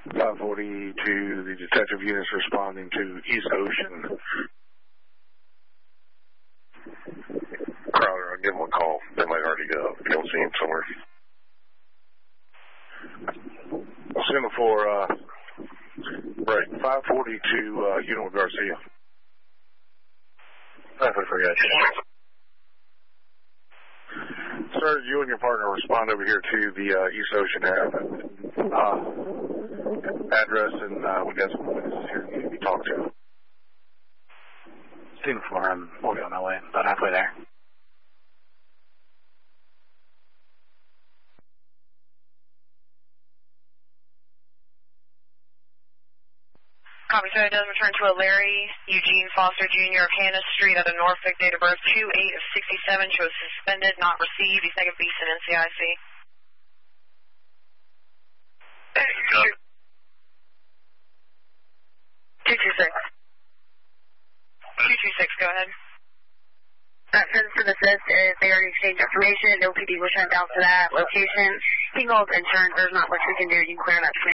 540 to the detective units responding to East Ocean. Crowder, I'll give them a call. They might already go. You don't see him somewhere. Send for break 540 to Unit Garcia. 540, gotcha. Sir, you and your partner respond over here to the East Ocean address, and we got some witnesses here you can talk to. Student 4, we'll be on my way, about halfway there. Copy, so it does return to a Larry Eugene Foster Jr. of Hannah Street at a Norfolk, date of birth 2/8/67, shows suspended, not received. He's negative beast in NCIC. Hey, you got it. 226. 226, go ahead. Since for the fifth, they already exchanged information, no PD was sent out to that location. He calls insurance, there's not much we can do, you can clear that.